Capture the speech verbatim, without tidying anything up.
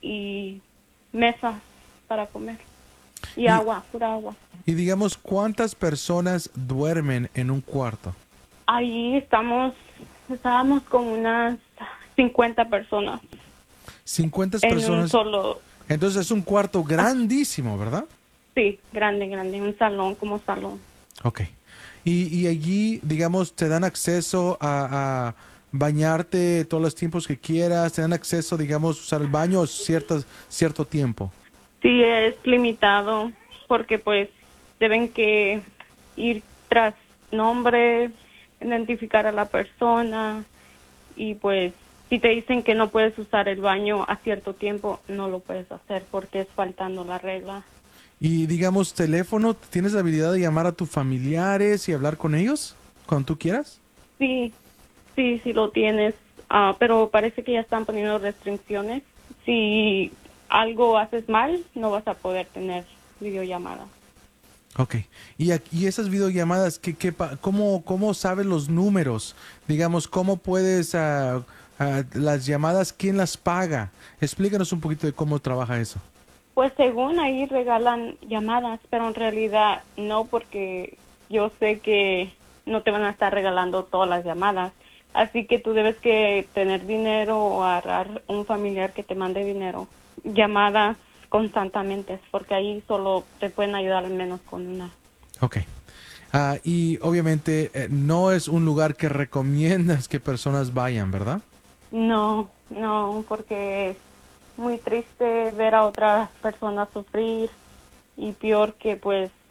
y mesas para comer y Y, agua, pura agua. y digamos, ¿cuántas personas duermen en un cuarto? Ahí estamos, estábamos con unas cincuenta personas Cincuenta en un personas. solo, Entonces es un cuarto grandísimo, ¿verdad? sí, grande, grande, un salón como salón. Ok. Y, y allí, digamos, te dan acceso a, a bañarte todos los tiempos que quieras, te dan acceso, digamos, usar el baño cierto, cierto tiempo. Sí, es limitado porque pues deben que ir tras nombre, identificar a la persona y pues si te dicen que no puedes usar el baño a cierto tiempo, no lo puedes hacer porque es faltando la regla. Y digamos, teléfono, ¿tienes la habilidad de llamar a tus familiares y hablar con ellos cuando tú quieras? Sí, sí, sí lo tienes, ah, pero parece que ya están poniendo restricciones. Si algo haces mal, no vas a poder tener videollamada. Ok. Y, ac- y esas videollamadas, ¿qué, qué pa- cómo, ¿cómo sabes los números? Digamos, ¿cómo puedes, ah, ah, las llamadas, quién las paga? Explícanos un poquito de cómo trabaja eso. Pues según ahí regalan llamadas, pero en realidad no, porque yo sé que no te van a estar regalando todas las llamadas. Así que tú debes que tener dinero o agarrar un familiar que te mande dinero. Llamadas constantemente, porque ahí solo te pueden ayudar al menos con una. Ok. Ah, y obviamente eh, no es un lugar que recomiendas que personas vayan, ¿verdad? No, no, porque es muy triste ver a otras personas sufrir y peor que pues